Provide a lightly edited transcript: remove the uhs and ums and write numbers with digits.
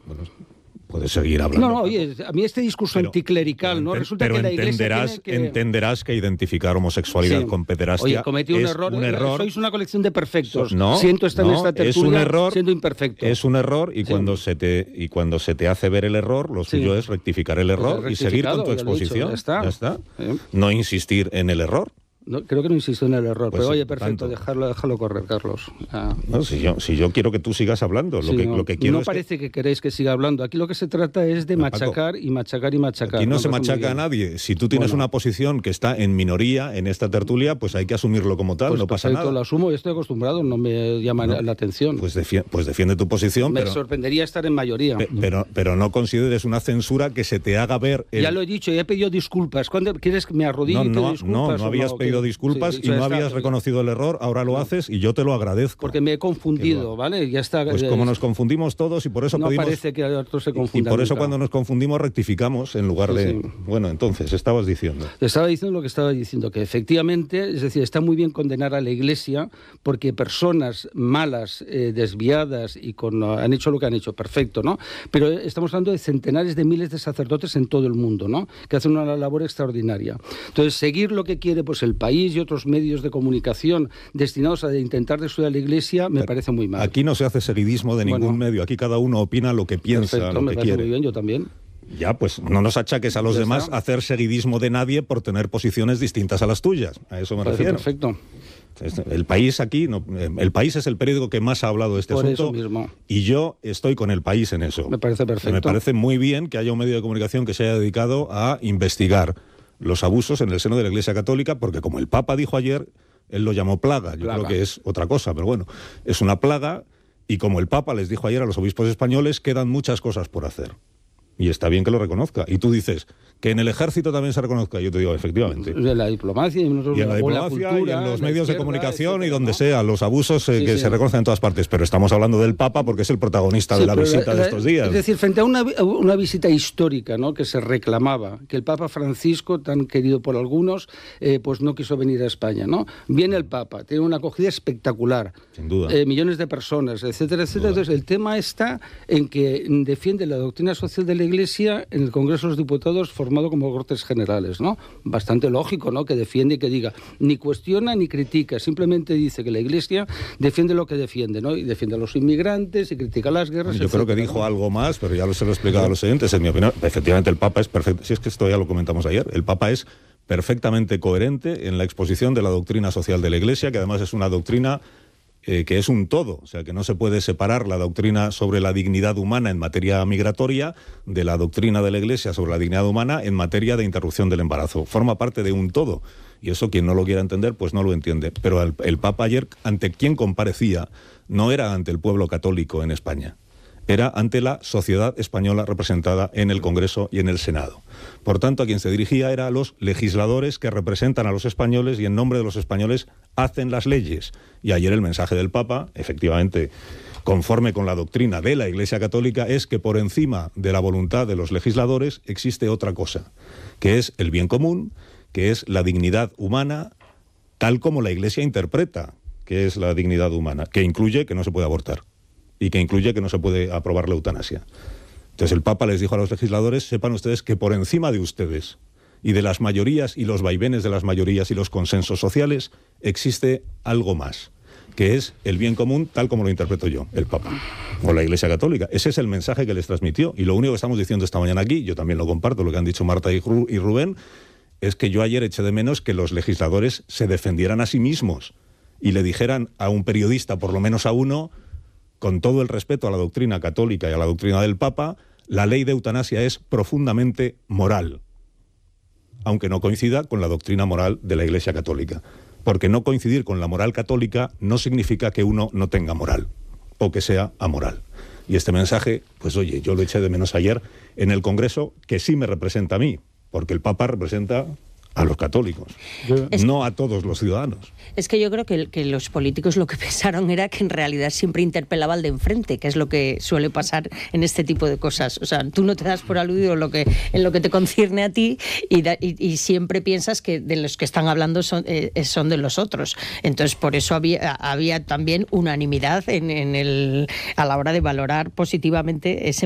Bueno, puedes seguir hablando. No, oye, a mí este discurso anticlerical, ¿no? Resulta que la Iglesia entenderás que identificar homosexualidad con pederastia. Oye, cometí un error. Sois una colección de perfectos. Siento estar en esta tertulia siendo imperfecto. Es un error y cuando se te hace ver el error, lo suyo es rectificar el error y seguir con tu exposición. Ya está. No insistir en el error. No, creo que no insisto en el error, pues pero oye, perfecto, déjalo correr, Carlos. No, si yo quiero que tú sigas hablando, lo que quiero no parece que queréis que siga hablando. Aquí lo que se trata es de machacar y machacar y machacar. Aquí no se machaca a nadie. Si tú tienes una posición que está en minoría en esta tertulia, pues hay que asumirlo como tal, no pasa nada. Lo asumo, yo estoy acostumbrado, no me llama la atención. Pues defiende tu posición. Me sorprendería estar en mayoría. Pero no consideres una censura que se te haga ver... Ya lo he dicho, ya he pedido disculpas. ¿Cuándo quieres que me arrodille y te disculpas? No habías pedido disculpas y no habías reconocido el error, ahora lo haces y yo te lo agradezco. Porque me he confundido, ¿vale? Ya está. Pues como nos confundimos todos y por eso pedimos... No parece que otros se confundan. Y por eso cuando nos confundimos rectificamos en lugar de... Bueno, entonces, estabas diciendo. Estaba diciendo lo que estaba diciendo, que efectivamente, es decir, está muy bien condenar a la Iglesia porque personas malas, desviadas y han hecho lo que han hecho, perfecto, ¿no? Pero estamos hablando de centenares de miles de sacerdotes en todo el mundo, ¿no? Que hacen una labor extraordinaria. Entonces, seguir lo que quiere pues el país y otros medios de comunicación destinados a intentar destruir a la Iglesia me parece muy mal. Aquí no se hace seguidismo de ningún medio, aquí cada uno opina lo que piensa, perfecto, lo que quiere. Muy bien, yo también. Ya, pues no nos achaques a los demás hacer seguidismo de nadie por tener posiciones distintas a las tuyas. A eso me refiero. Perfecto. El País aquí, el País es el periódico que más ha hablado de este asunto. Eso mismo. Y yo estoy con el País en eso. Me parece perfecto. Me parece muy bien que haya un medio de comunicación que se haya dedicado a investigar los abusos en el seno de la Iglesia Católica, porque como el Papa dijo ayer, él lo llamó plaga. Yo creo que es otra cosa, pero bueno, es una plaga y como el Papa les dijo ayer a los obispos españoles, quedan muchas cosas por hacer. Y está bien que lo reconozca. Y tú dices que en el ejército también se reconozca. Yo te digo, efectivamente. En la diplomacia y en la cultura, y en los medios de comunicación y donde sea, los abusos se reconocen en todas partes. Pero estamos hablando del Papa porque es el protagonista de la visita de estos días. Es decir, frente a una visita histórica, ¿no?, que se reclamaba, que el Papa Francisco, tan querido por algunos, pues no quiso venir a España, ¿no? Viene el Papa, tiene una acogida espectacular. Sin duda. Millones de personas, etcétera, etcétera. Entonces, el tema está en que defiende la doctrina social de la Iglesia en el Congreso de los Diputados formado como Cortes Generales, ¿no? Bastante lógico, ¿no?, que defiende y que diga, ni cuestiona ni critica, simplemente dice que la Iglesia defiende lo que defiende, ¿no? Y defiende a los inmigrantes y critica las guerras, Yo creo que dijo algo más, pero ya se lo he explicado a los oyentes, en mi opinión. Efectivamente, el Papa es perfecto. Si es que esto ya lo comentamos ayer, el Papa es perfectamente coherente en la exposición de la doctrina social de la Iglesia, que además es una doctrina que es un todo, o sea, que no se puede separar la doctrina sobre la dignidad humana en materia migratoria de la doctrina de la Iglesia sobre la dignidad humana en materia de interrupción del embarazo. Forma parte de un todo, y eso quien no lo quiera entender, pues no lo entiende. Pero el Papa ayer, ante quien comparecía, no era ante el pueblo católico en España, era ante la sociedad española representada en el Congreso y en el Senado. Por tanto, a quien se dirigía era a los legisladores que representan a los españoles y en nombre de los españoles hacen las leyes. Y ayer el mensaje del Papa, efectivamente, conforme con la doctrina de la Iglesia Católica, es que por encima de la voluntad de los legisladores existe otra cosa, que es el bien común, que es la dignidad humana, tal como la Iglesia interpreta que es la dignidad humana, que incluye que no se puede abortar y que incluye que no se puede aprobar la eutanasia. Entonces el Papa les dijo a los legisladores, sepan ustedes que por encima de ustedes y de las mayorías y los vaivenes de las mayorías y los consensos sociales, existe algo más, que es el bien común tal como lo interpreto yo, el Papa, o la Iglesia Católica. Ese es el mensaje que les transmitió. Y lo único que estamos diciendo esta mañana aquí, yo también lo comparto, lo que han dicho Marta y Rubén, es que yo ayer eché de menos que los legisladores se defendieran a sí mismos y le dijeran a un periodista, por lo menos a uno, con todo el respeto a la doctrina católica y a la doctrina del Papa, la ley de eutanasia es profundamente moral, aunque no coincida con la doctrina moral de la Iglesia Católica. Porque no coincidir con la moral católica no significa que uno no tenga moral o que sea amoral. Y este mensaje, pues oye, yo lo eché de menos ayer en el Congreso, que sí me representa a mí, porque el Papa representa a los católicos, no a todos los ciudadanos. Es que yo creo que los políticos lo que pensaron era que en realidad siempre interpelaba al de enfrente, que es lo que suele pasar en este tipo de cosas. O sea, tú no te das por aludido en lo que te concierne a ti y siempre piensas que de los que están hablando son de los otros. Entonces, por eso había también unanimidad a la hora de valorar positivamente ese